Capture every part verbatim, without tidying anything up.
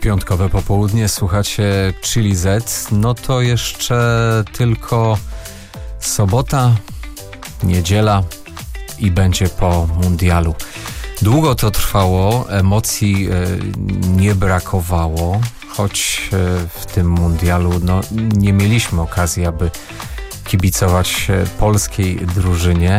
piątkowe popołudnie, słuchacie Chili Z. No to jeszcze tylko sobota, niedziela i będzie po mundialu. Długo to trwało, emocji nie brakowało, choć w tym mundialu no, nie mieliśmy okazji, aby kibicować polskiej drużynie.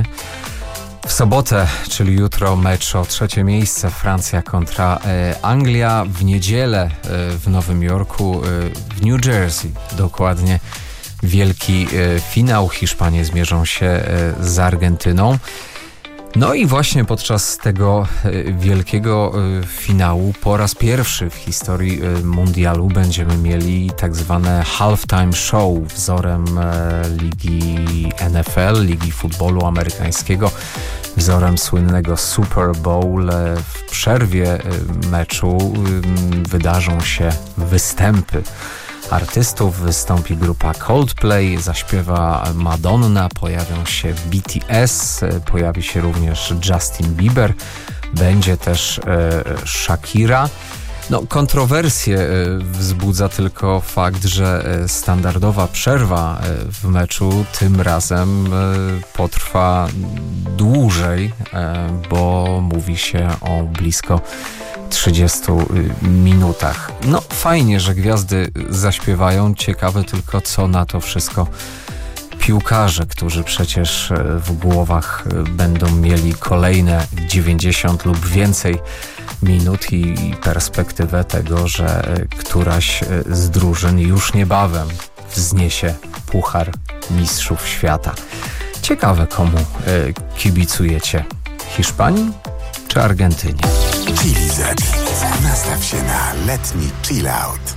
W sobotę, czyli jutro, mecz o trzecie miejsce, Francja kontra e, Anglia. W niedzielę e, w Nowym Jorku, e, w New Jersey dokładnie, wielki e, finał. Hiszpanie zmierzą się e, z Argentyną. No i właśnie podczas tego e, wielkiego e, finału po raz pierwszy w historii e, mundialu będziemy mieli tak zwane halftime show wzorem e, ligi N F L, ligi futbolu amerykańskiego, wzorem słynnego Super Bowl. E, w przerwie e, meczu e, wydarzą się występy artystów. Wystąpi grupa Coldplay, zaśpiewa Madonna, pojawią się B T S, pojawi się również Justin Bieber, będzie też e, Shakira. No, kontrowersje e, wzbudza tylko fakt, że e, standardowa przerwa e, w meczu tym razem e, potrwa dłużej, e, bo mówi się o blisko trzydziestu minutach. No fajnie, że gwiazdy zaśpiewają. Ciekawe tylko, co na to wszystko piłkarze, którzy przecież w głowach będą mieli kolejne dziewięćdziesiąt lub więcej minut i perspektywę tego, że któraś z drużyn już niebawem wzniesie puchar mistrzów świata. Ciekawe, komu kibicujecie? Hiszpanii czy Argentynie? Chili Z. Nastaw się na letni chill out.